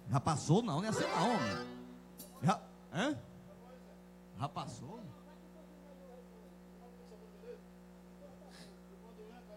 Já passou não, não é assim não, homem. Já, hã?